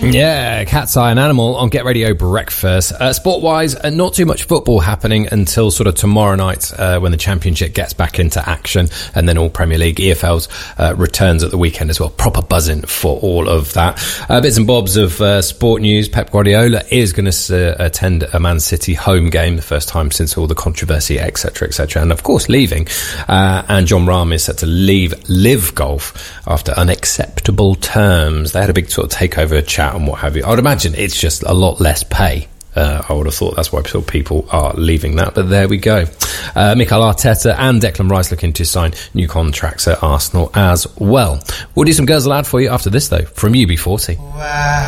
Yeah, Cat's Eye, an Animal on Get Radio Breakfast. Sport-wise, not too much football happening until sort of tomorrow night when the Championship gets back into action, and then all Premier League, EFL's returns at the weekend as well. Proper buzzing for all of that. Bits and bobs of sport news. Pep Guardiola is going to attend a Man City home game, the first time since all the controversy, etc., etc., and of course leaving. And John Rahm is set to leave Live Golf after unacceptable terms. They had a big sort of takeover chat and what have you. I would imagine it's just a lot less pay. I would have thought that's why people are leaving that, but there we go. Mikel Arteta and Declan Rice looking to sign new contracts at Arsenal as well. We'll do some Girls Aloud for you after this, though, from UB40. Wow.